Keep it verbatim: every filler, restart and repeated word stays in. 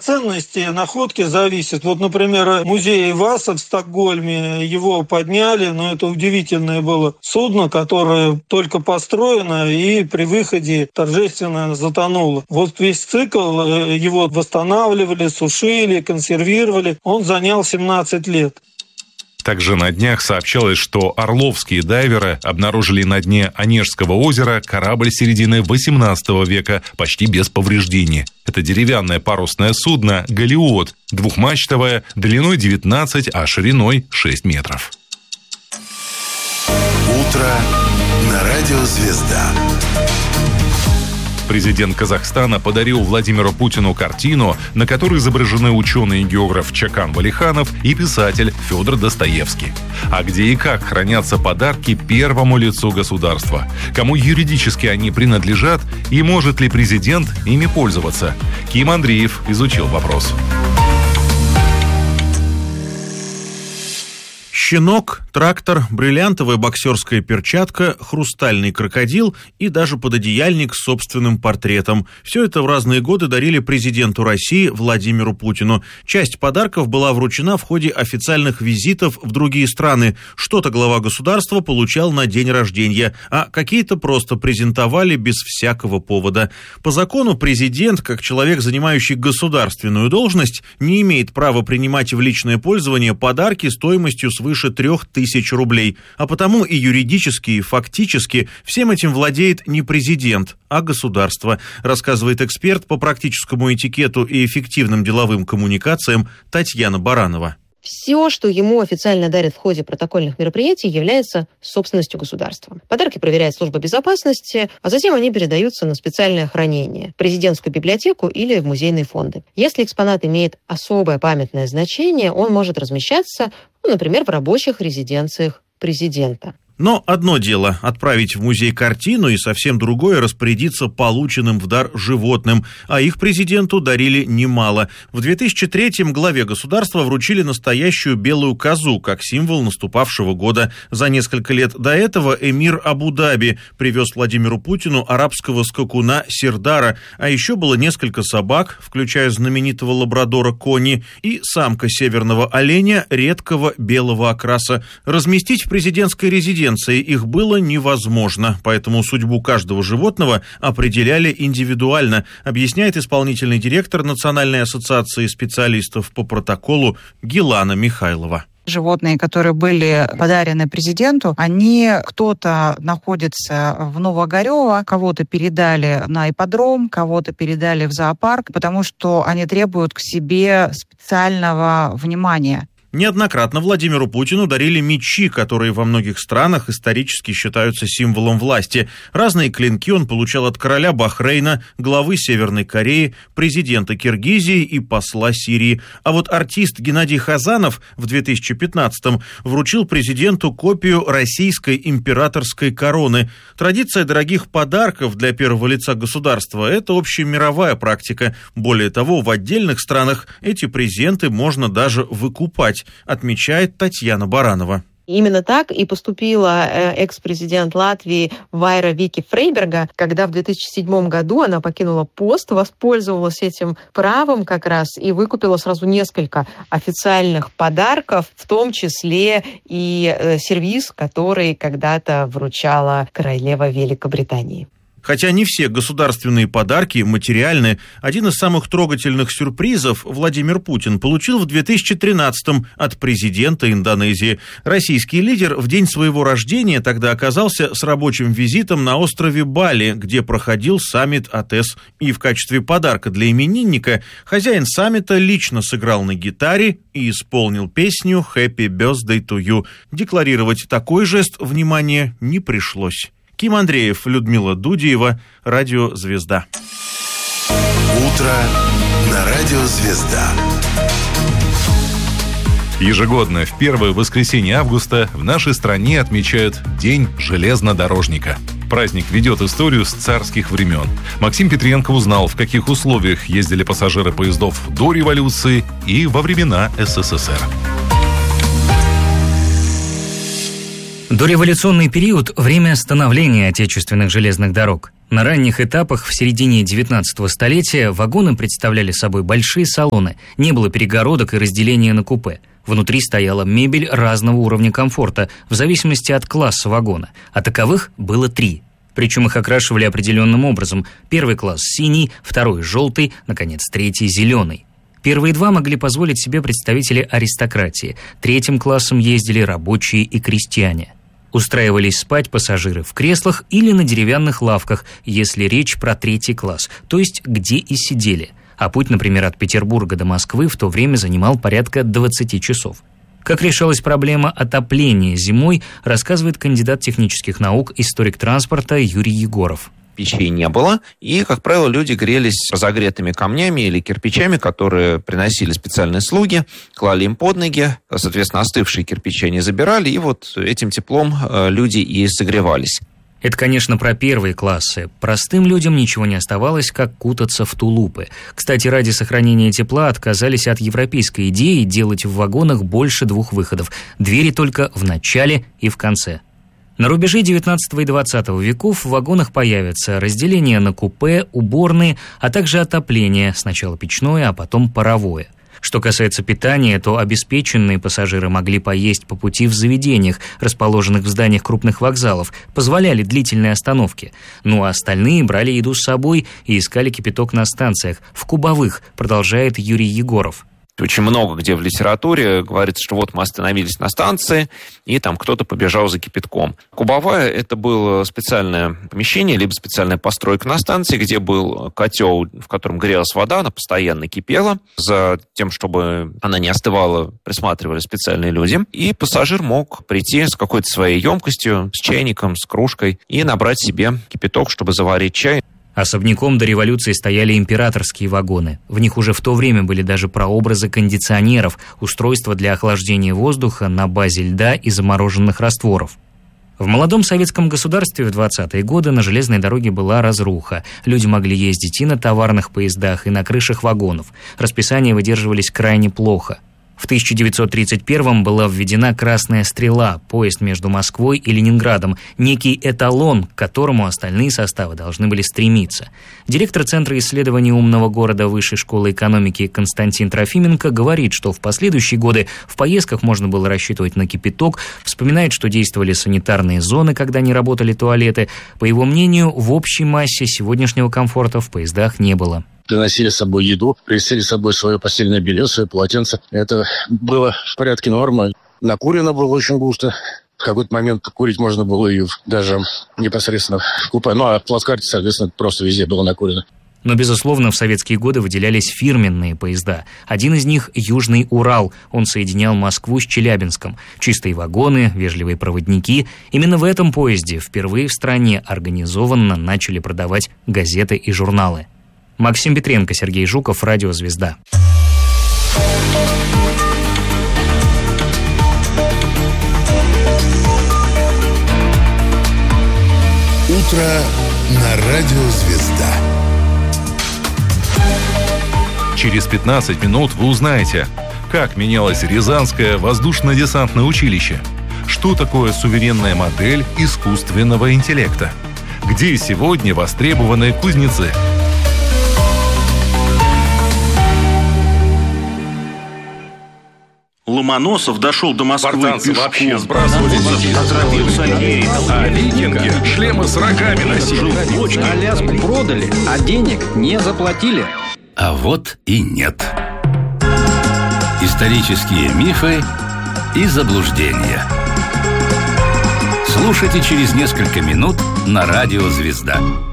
от ценности находки зависит. Вот, например, музей Васа в Стокгольме, его подняли, но это удивительное было судно, которое только построено и при выходе торжественно затонуло. Вот весь цикл, его восстанавливали, сушили, консервировали, он занял семнадцать лет. Также на днях сообщалось, что орловские дайверы обнаружили на дне Онежского озера корабль середины восемнадцатого века почти без повреждений. Это деревянное парусное судно «Галиот», двухмачтовое, длиной девятнадцать, а шириной шесть метров. Утро на радио «Звезда». Президент Казахстана подарил Владимиру Путину картину, на которой изображены ученый и географ Чакан Валиханов и писатель Федор Достоевский. А где и как хранятся подарки первому лицу государства? Кому юридически они принадлежат и может ли президент ими пользоваться? Ким Андреев изучил вопрос. Щенок, трактор, бриллиантовая боксерская перчатка, хрустальный крокодил и даже пододеяльник с собственным портретом. Все это в разные годы дарили президенту России Владимиру Путину. Часть подарков была вручена в ходе официальных визитов в другие страны. Что-то глава государства получал на день рождения, а какие-то просто презентовали без всякого повода. По закону президент, как человек, занимающий государственную должность, не имеет права принимать в личное пользование подарки стоимостью свыше трех тысяч рублей, а потому и юридически, и фактически всем этим владеет не президент, а государство, рассказывает эксперт по практическому этикету и эффективным деловым коммуникациям Татьяна Баранова. Все, что ему официально дарят в ходе протокольных мероприятий, является собственностью государства. Подарки проверяет служба безопасности, а затем они передаются на специальное хранение, в президентскую библиотеку или в музейные фонды. Если экспонат имеет особое памятное значение, он может размещаться, ну, например, в рабочих резиденциях президента. Но одно дело отправить в музей картину, и совсем другое распорядиться полученным в дар животным, а их президенту дарили немало. В две тысячи третьем главе государства вручили настоящую белую козу, как символ наступавшего года. За несколько лет до этого эмир Абу-Даби привез Владимиру Путину арабского скакуна Сердара, а еще было несколько собак, включая знаменитого лабрадора Кони, и самка северного оленя редкого белого окраса. Разместить в президентской резиденции их было невозможно, поэтому судьбу каждого животного определяли индивидуально, объясняет исполнительный директор Национальной ассоциации специалистов по протоколу Гилана Михайлова. Животные, которые были подарены президенту, они, кто-то находится в Новоогарево, кого-то передали на ипподром, кого-то передали в зоопарк, потому что они требуют к себе специального внимания. Неоднократно Владимиру Путину дарили мечи, которые во многих странах исторически считаются символом власти. Разные клинки он получал от короля Бахрейна, главы Северной Кореи, президента Киргизии и посла Сирии. А вот артист Геннадий Хазанов в две тысячи пятнадцатом вручил президенту копию российской императорской короны. Традиция дорогих подарков для первого лица государства – это общемировая практика. Более того, в отдельных странах эти презенты можно даже выкупать, отмечает Татьяна Баранова. Именно так и поступила экс-президент Латвии Вайра Вики Фрейберга, когда в две тысячи седьмом году она покинула пост, воспользовалась этим правом как раз и выкупила сразу несколько официальных подарков, в том числе и сервиз, который когда-то вручала королева Великобритании. Хотя не все государственные подарки материальны, один из самых трогательных сюрпризов Владимир Путин получил в две тысячи тринадцатом от президента Индонезии. Российский лидер в день своего рождения тогда оказался с рабочим визитом на острове Бали, где проходил саммит АТЭС. И в качестве подарка для именинника хозяин саммита лично сыграл на гитаре и исполнил песню «Happy Birthday to you». Декларировать такой жест внимания не пришлось. Ким Андреев, Людмила Дудиева, Радио «Звезда». Утро на Радио «Звезда». Ежегодно в первое воскресенье августа в нашей стране отмечают День железнодорожника. Праздник ведет историю с царских времен. Максим Петренко узнал, в каких условиях ездили пассажиры поездов до революции и во времена СССР. Дореволюционный период – время становления отечественных железных дорог. На ранних этапах в середине девятнадцатого столетия вагоны представляли собой большие салоны, не было перегородок и разделения на купе. Внутри стояла мебель разного уровня комфорта, в зависимости от класса вагона, а таковых было три. Причем их окрашивали определенным образом. Первый класс – синий, второй – желтый, наконец, третий – зеленый. Первые два могли позволить себе представители аристократии, третьим классом ездили рабочие и крестьяне. Устраивались спать пассажиры в креслах или на деревянных лавках, если речь про третий класс, то есть где и сидели. А путь, например, от Петербурга до Москвы в то время занимал порядка двадцати часов. Как решалась проблема отопления зимой, рассказывает кандидат технических наук, историк транспорта Юрий Егоров. Печей не было, и, как правило, люди грелись разогретыми камнями или кирпичами, которые приносили специальные слуги, клали им под ноги, соответственно, остывшие кирпичи они забирали, и вот этим теплом люди и согревались. Это, конечно, про первые классы. Простым людям ничего не оставалось, как кутаться в тулупы. Кстати, ради сохранения тепла отказались от европейской идеи делать в вагонах больше двух выходов. Двери только в начале и в конце. На рубеже девятнадцатого и двадцатого веков в вагонах появятся разделение на купе, уборные, а также отопление, сначала печное, а потом паровое. Что касается питания, то обеспеченные пассажиры могли поесть по пути в заведениях, расположенных в зданиях крупных вокзалов, позволяли длительные остановки. Ну а остальные брали еду с собой и искали кипяток на станциях, в кубовых, продолжает Юрий Егоров. Очень много где в литературе говорится, что вот мы остановились на станции, и там кто-то побежал за кипятком. Кубовая – это было специальное помещение, либо специальная постройка на станции, где был котел, в котором грелась вода, она постоянно кипела. За тем, чтобы она не остывала, присматривали специальные люди. И пассажир мог прийти с какой-то своей емкостью, с чайником, с кружкой, и набрать себе кипяток, чтобы заварить чай. Особняком до революции стояли императорские вагоны. В них уже в то время были даже прообразы кондиционеров, устройства для охлаждения воздуха на базе льда и замороженных растворов. В молодом советском государстве в двадцатые годы на железной дороге была разруха. Люди могли ездить и на товарных поездах, и на крышах вагонов. Расписания выдерживались крайне плохо. В тысяча девятьсот тридцать первом была введена «Красная стрела», поезд между Москвой и Ленинградом, некий эталон, к которому остальные составы должны были стремиться. Директор Центра исследований умного города Высшей школы экономики Константин Трофименко говорит, что в последующие годы в поездках можно было рассчитывать на кипяток, вспоминает, что действовали санитарные зоны, когда не работали туалеты. По его мнению, в общей массе сегодняшнего комфорта в поездах не было. Приносили с собой еду, приносили с собой свое постельное белье, свое полотенце. Это было в порядке нормы. Накурено было очень густо. В какой-то момент курить можно было и даже непосредственно в купе. Ну, а в плацкарте, соответственно, просто везде было накурено. Но, безусловно, в советские годы выделялись фирменные поезда. Один из них – «Южный Урал». Он соединял Москву с Челябинском. Чистые вагоны, вежливые проводники. Именно в этом поезде впервые в стране организованно начали продавать газеты и журналы. Максим Петренко, Сергей Жуков, Радио «Звезда». Утро на Радио «Звезда». Через пятнадцать минут вы узнаете, как менялось Рязанское воздушно-десантное училище, что такое суверенная модель искусственного интеллекта, где сегодня востребованы кузнецы. Ломоносов дошел до Москвы Спартанцы пешком. вообще сбрасывали а викинги шлемы с рогами носили. Аляску продали, а денег не заплатили. А вот и нет. Исторические мифы и заблуждения. Слушайте через несколько минут на Радио «Звезда».